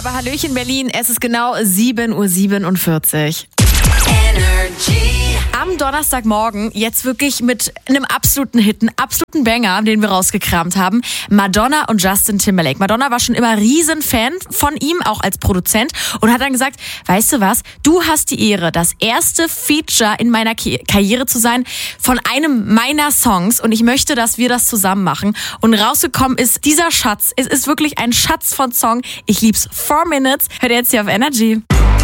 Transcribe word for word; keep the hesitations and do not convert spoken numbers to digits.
Aber Hallöchen Berlin, es ist genau sieben Uhr siebenundvierzig. Am Donnerstagmorgen jetzt wirklich mit einem absoluten Hit, einem absoluten Banger, den wir rausgekramt haben. Madonna und Justin Timberlake. Madonna war schon immer Riesenfan von ihm, auch als Produzent, und hat dann gesagt, weißt du was, du hast die Ehre, das erste Feature in meiner Ki- Karriere zu sein von einem meiner Songs, und ich möchte, dass wir das zusammen machen. Und rausgekommen ist dieser Schatz. Es ist wirklich ein Schatz von Song. Ich lieb's. Four Minutes. Hört ihr jetzt hier auf Energy.